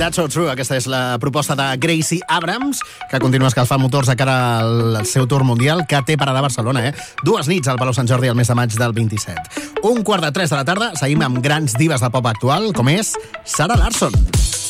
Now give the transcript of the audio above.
That's So True. Aquesta és la proposta de Gracie Abrams, que continua escalfant motors de cara al seu tour mundial, que té parada a Barcelona, 2 nits al Palau Sant Jordi el mes de maig del 27. 2:45 de la tarda, seguim amb grans dives de pop actual, com és Zara Larsson.